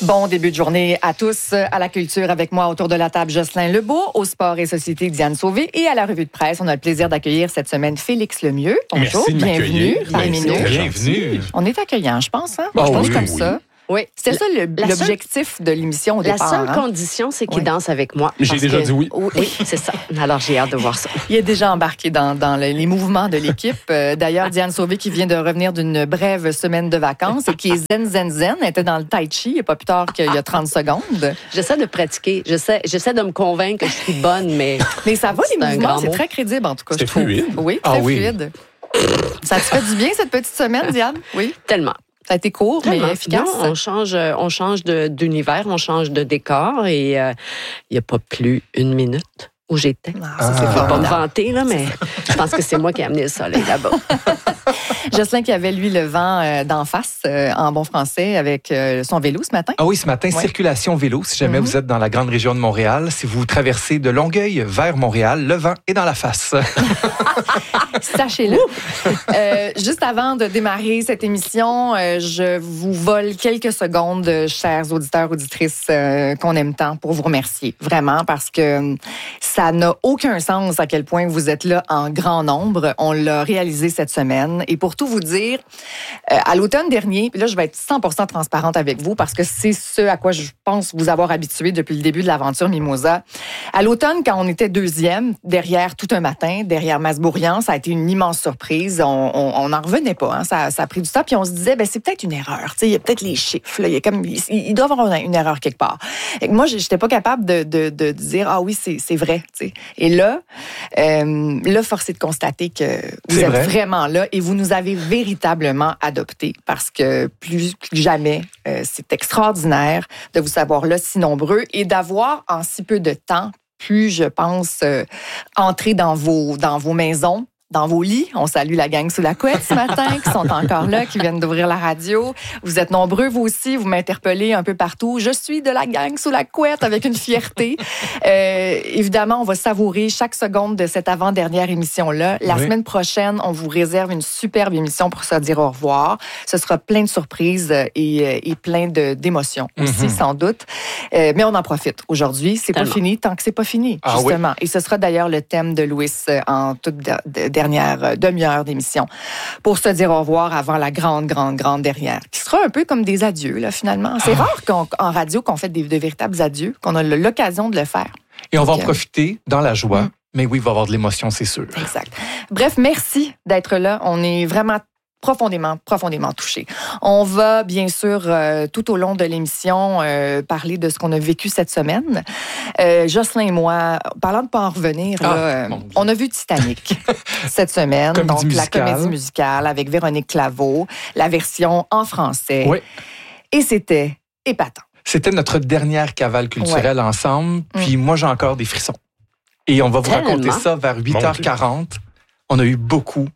Bon début de journée à tous. À la culture, avec moi autour de la table, Jocelyn Lebeau, au sport et société, Diane Sauvé, et à la revue de presse, on a le plaisir d'accueillir cette semaine Félix Lemieux. Bonjour, merci de bienvenue parmi nous. Bienvenue. On est accueillant, je pense. Hein? Oh, je pense oui, comme oui. ça. Oui, c'était ça l'objectif de l'émission au La départ. seule hein? condition, c'est qu'il danse avec moi. J'ai déjà dit oui. Oui, c'est ça. Alors, j'ai hâte de voir ça. Il est déjà embarqué dans les mouvements de l'équipe. D'ailleurs, Diane Sauvé, qui vient de revenir d'une brève semaine de vacances et qui est zen, était dans le tai chi il n'y a pas plus tard qu'il y a 30 secondes. J'essaie de pratiquer. J'essaie de me convaincre que je suis bonne, mais... Mais ça va, les un mouvements, grand c'est mot. très crédible, en tout cas. C'est je trouve. fluide. Oui, Ah très oui. fluide. Ça te fait du bien, cette petite semaine, Diane? Oui. Tellement. Ça a été court, mais Tellement. efficace. Non, on change d'univers, on change de décor et il n'y a pas plus une minute où j'étais. Ça, c'est Je ne vais pas me formidable. vanter, là, mais je pense que c'est moi qui ai amené le soleil là-bas. Jocelyn qui avait, lui, le vent d'en face, en bon français, avec son vélo ce matin. Ah oui, ce matin, circulation vélo. Si jamais vous êtes dans la grande région de Montréal, si vous traversez de Longueuil vers Montréal, le vent est dans la face. Sachez-le. Juste avant de démarrer cette émission, je vous vole quelques secondes, chers auditeurs, auditrices qu'on aime tant, pour vous remercier. Vraiment, parce que ça n'a aucun sens à quel point vous êtes là en grand nombre. On l'a réalisé cette semaine. Et pour tout vous dire, à l'automne dernier, puis là, je vais être 100% transparente avec vous parce que c'est ce à quoi je pense vous avoir habitué depuis le début de l'aventure Mimosa. À l'automne, quand on était deuxième, derrière Tout un matin, derrière Masbourian, ça a été une immense surprise. On n'en revenait pas. Hein. Ça a pris du temps. Puis on se disait, ben c'est peut-être une erreur. Tu sais, il y a peut-être les chiffres. Là. Il doit y avoir une erreur quelque part. Et moi, j'étais pas capable de dire, ah oui, c'est vrai. Tu sais. Et là, force est de constater que vous êtes vraiment là et vous nous avez véritablement adoptés parce que plus que jamais, c'est extraordinaire de vous savoir là si nombreux et d'avoir en si peu de temps pu, je pense, entrer dans vos maisons, dans vos lits. On salue la gang sous la couette ce matin, qui sont encore là, qui viennent d'ouvrir la radio. Vous êtes nombreux, vous aussi, vous m'interpellez un peu partout. Je suis de la gang sous la couette avec une fierté. Évidemment, on va savourer chaque seconde de cette avant-dernière émission-là. La semaine prochaine, on vous réserve une superbe émission pour se dire au revoir. Ce sera plein de surprises et plein d'émotions aussi, sans doute. Mais on en profite aujourd'hui. C'est pas fini tant que c'est pas fini, justement. Et ce sera d'ailleurs le thème de Louis en toute dernière demi-heure d'émission pour se dire au revoir avant la grande dernière, qui sera un peu comme des adieux, là, finalement. C'est rare en radio qu'on fait de véritables adieux, qu'on a l'occasion de le faire. Et on va en profiter dans la joie. Mais oui, il va y avoir de l'émotion, c'est sûr. Exact. Bref, merci d'être là. On est vraiment profondément touchés. On va, bien sûr, tout au long de l'émission, parler de ce qu'on a vécu cette semaine. Jocelyn et moi, parlant de ne pas en revenir, on a vu Titanic cette semaine. La comédie musicale avec Véronique Claveau, la version en français. Oui. Et c'était épatant. C'était notre dernière cavale culturelle ensemble. Puis moi, j'ai encore des frissons. Et on va vous raconter ça vers 8h40. On a eu beaucoup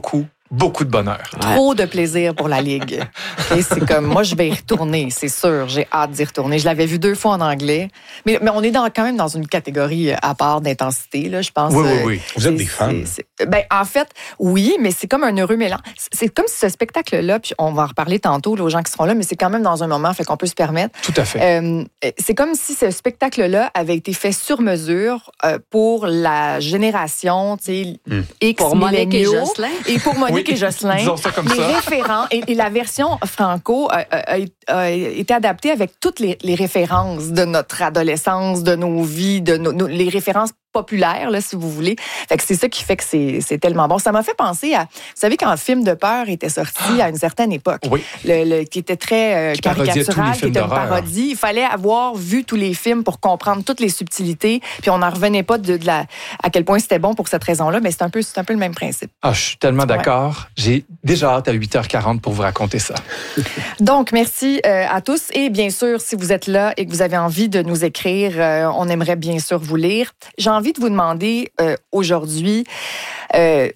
de bonheur. Trop de plaisir pour la Ligue. Et c'est comme, moi, je vais y retourner, c'est sûr. J'ai hâte d'y retourner. Je l'avais vu 2 fois en anglais. Mais on est quand même dans une catégorie à part d'intensité, là, je pense. Oui. Vous êtes des fans. En fait, oui, mais c'est comme un heureux mélange. C'est comme si ce spectacle-là, puis on va en reparler tantôt, là, aux gens qui seront là, mais c'est quand même dans un moment, fait qu'on peut se permettre. Tout à fait. C'est comme si ce spectacle-là avait été fait sur mesure pour la génération, tu sais, X, pour Monique et Jocelyn. Et pour Monique et Jocelyn. Disons ça comme les ça. référents et la version franco a été adaptée avec toutes les références de notre adolescence, de nos vies, de les références populaire, là, si vous voulez. Fait que c'est ça qui fait que c'est tellement bon. Ça m'a fait penser à... Vous savez, quand un film de peur était sorti à une certaine époque, qui était très caricatural, qui était une parodie, il fallait avoir vu tous les films pour comprendre toutes les subtilités, puis on n'en revenait pas à quel point c'était bon pour cette raison-là, mais c'est un peu le même principe. Ah, je suis tellement d'accord. J'ai déjà hâte à 8h40 pour vous raconter ça. Donc, merci à tous. Et bien sûr, si vous êtes là et que vous avez envie de nous écrire, on aimerait bien sûr vous lire. J'ai envie de vous demander aujourd'hui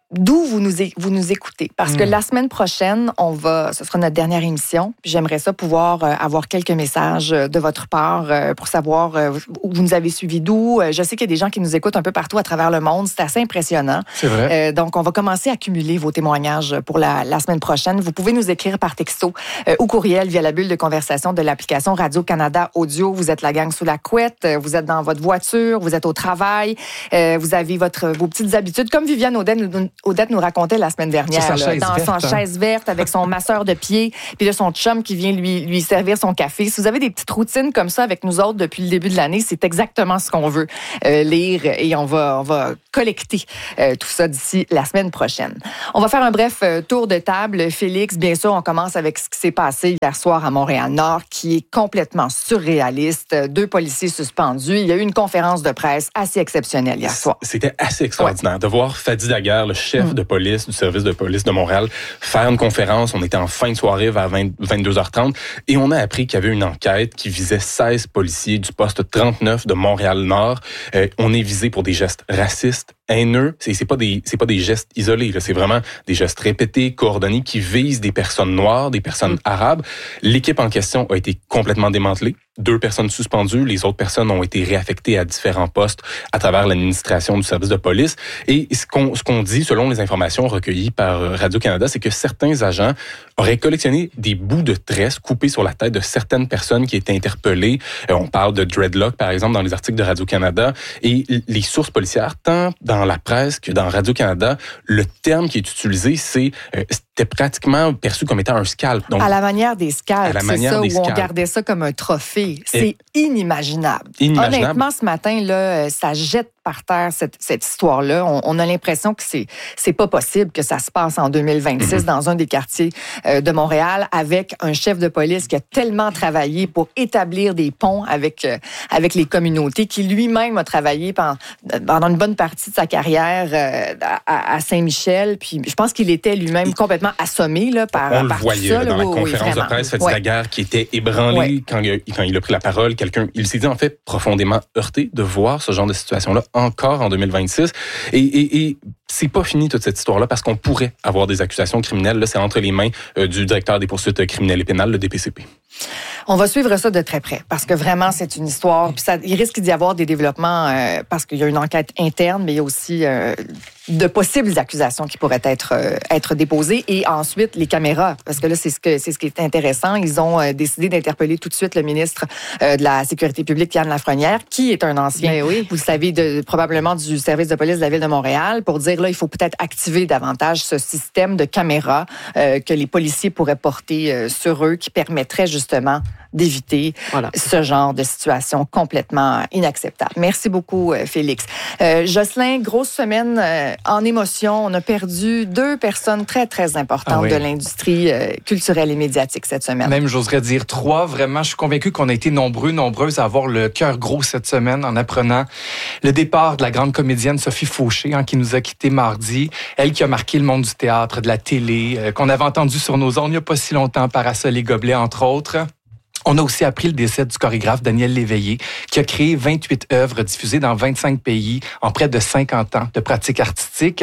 d'où vous nous écoutez. Parce que la semaine prochaine, ce sera notre dernière émission. Puis j'aimerais ça pouvoir avoir quelques messages de votre part pour savoir où vous nous avez suivis d'où. Je sais qu'il y a des gens qui nous écoutent un peu partout à travers le monde. C'est assez impressionnant. C'est vrai. Donc, on va commencer à cumuler vos témoignages pour la semaine prochaine. Vous pouvez nous écrire par texto ou courriel via la bulle de conversation de l'application Radio-Canada Audio. Vous êtes la gang sous la couette, vous êtes dans votre voiture, vous êtes au travail, vous avez vos petites habitudes, comme Viviane Audette nous racontait la semaine dernière, dans sa chaise verte avec son masseur de pied, puis là, son chum qui vient lui servir son café. Si vous avez des petites routines comme ça avec nous autres depuis le début de l'année, c'est exactement ce qu'on veut lire et on va collecter tout ça d'ici la semaine prochaine. On va faire un bref tour de table. Félix, bien sûr, on commence avec ce qui s'est passé hier soir à Montréal-Nord, qui est complètement surréaliste. 2 policiers suspendus. Il y a eu une conférence de presse assez exceptionnelle hier soir. C'était assez extraordinaire de voir Fadi Daguerre, le chef de police du service de police de Montréal, faire une conférence. On était en fin de soirée vers 22h30 et on a appris qu'il y avait une enquête qui visait 16 policiers du poste 39 de Montréal-Nord. On est visé pour des gestes racistes, haineux. C'est pas des gestes isolés, là. C'est vraiment des gestes répétés, coordonnés, qui visent des personnes noires, des personnes arabes. L'équipe en question a été complètement démantelée. 2 personnes suspendues. Les autres personnes ont été réaffectées à différents postes à travers l'administration du service de police. Et ce qu'on dit, selon les informations recueillies par Radio-Canada, c'est que certains agents auraient collectionné des bouts de tresses coupés sur la tête de certaines personnes qui étaient interpellées. On parle de dreadlock, par exemple, dans les articles de Radio-Canada. Et les sources policières, tant dans la presse que dans Radio-Canada, le terme qui est utilisé, c'était pratiquement perçu comme étant un scalp. Donc, à la manière des scalps, c'est ça, où on gardait ça comme un trophée. C'est inimaginable. Honnêtement, ce matin, là, ça jette par terre cette histoire-là. On a l'impression que c'est pas possible que ça se passe en 2026 dans un des quartiers de Montréal avec un chef de police qui a tellement travaillé pour établir des ponts avec les communautés, qui lui-même a travaillé pendant une bonne partie de sa carrière à Saint-Michel. Puis je pense qu'il était lui-même complètement assommé là, par on le voyait ça, dans la conférence de presse, Fadi Daguerre qui était ébranlé quand il a pris la parole. Il s'est dit en fait profondément heurté de voir ce genre de situation-là encore en 2026. Et c'est pas fini toute cette histoire-là parce qu'on pourrait avoir des accusations criminelles. Là, c'est entre les mains du directeur des poursuites criminelles et pénales, le DPCP. On va suivre ça de très près parce que vraiment, c'est une histoire. Puis il risque d'y avoir des développements parce qu'il y a une enquête interne, mais il y a aussi de possibles accusations qui pourraient être déposées. Et ensuite, les caméras, parce que là, c'est ce qui est intéressant. Ils ont décidé d'interpeller tout de suite le ministre de la Sécurité publique, Yann Lafrenière, qui est un ancien, vous le savez, probablement du service de police de la Ville de Montréal, pour dire, là, il faut peut-être activer davantage ce système de caméras que les policiers pourraient porter sur eux, qui permettrait justement d'éviter ce genre de situation complètement inacceptable. Merci beaucoup, Félix. Jocelyn, grosse semaine en émotion. On a perdu 2 personnes très, très importantes de l'industrie culturelle et médiatique cette semaine. Même, j'oserais dire 3. Vraiment, je suis convaincu qu'on a été nombreuses à avoir le cœur gros cette semaine en apprenant le départ de la grande comédienne Sophie Fauché, qui nous a quittés mardi. Elle qui a marqué le monde du théâtre, de la télé, qu'on avait entendu sur nos ondes il n'y a pas si longtemps, Parasol et Gobelets, entre autres. On a aussi appris le décès du chorégraphe Daniel Léveillé, qui a créé 28 œuvres diffusées dans 25 pays en près de 50 ans de pratique artistique.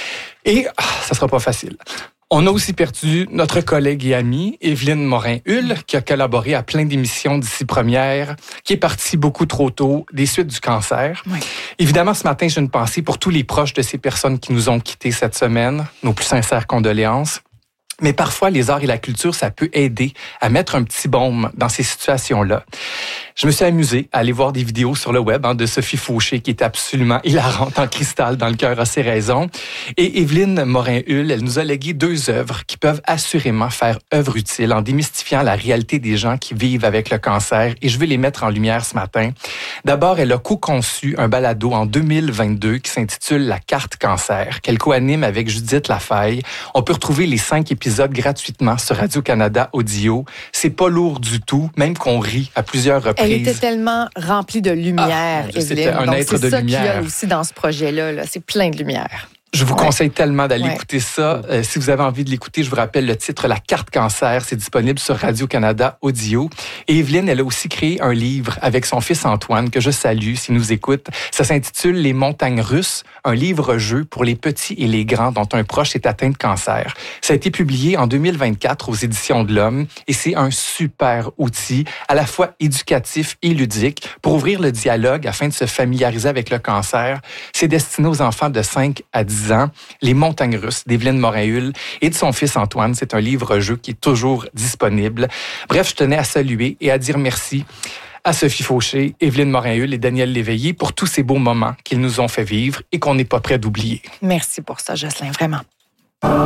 Et ça sera pas facile. On a aussi perdu notre collègue et amie, Évelyne Morin-Hull, qui a collaboré à plein d'émissions d'ici première, qui est partie beaucoup trop tôt des suites du cancer. Oui. Évidemment, ce matin, j'ai une pensée pour tous les proches de ces personnes qui nous ont quittés cette semaine. Nos plus sincères condoléances. Mais parfois, les arts et la culture, ça peut aider à mettre un petit baume dans ces situations-là. Je me suis amusé à aller voir des vidéos sur le web de Sophie Fauché, qui est absolument hilarante en cristal, dans le cœur a ses raisons. Et Évelyne Morin-Hull, elle nous a légué 2 œuvres qui peuvent assurément faire œuvre utile en démystifiant la réalité des gens qui vivent avec le cancer. Et je veux les mettre en lumière ce matin. D'abord, elle a co-conçu un balado en 2022 qui s'intitule La carte cancer, qu'elle co-anime avec Judith Lafaille. On peut retrouver les 5 épisodes gratuitement sur Radio-Canada Audio. C'est pas lourd du tout, même qu'on rit à plusieurs reprises. Elle était tellement remplie de lumière, Évelyne. C'était un être de lumière. C'est ça qu'il y a aussi dans ce projet-là. C'est plein de lumière. Je vous conseille tellement d'aller Ouais. écouter ça. Si vous avez envie de l'écouter, je vous rappelle le titre, La carte cancer. C'est disponible sur Radio-Canada Audio. Et Evelyne, elle a aussi créé un livre avec son fils Antoine, que je salue s'il nous écoute. Ça s'intitule Les montagnes russes, un livre-jeu pour les petits et les grands dont un proche est atteint de cancer. Ça a été publié en 2024 aux Éditions de l'Homme et c'est un super outil, à la fois éducatif et ludique, pour ouvrir le dialogue afin de se familiariser avec le cancer. C'est destiné aux enfants de 5 à 10 ans. Les montagnes russes d'Evelyne Morin-Hull et de son fils Antoine. C'est un livre-jeu qui est toujours disponible. Bref, je tenais à saluer et à dire merci à Sophie Fauché, Evelyne Morin-Hull et Daniel Léveillé pour tous ces beaux moments qu'ils nous ont fait vivre et qu'on n'est pas prêt d'oublier. Merci pour ça, Jocelyn, vraiment.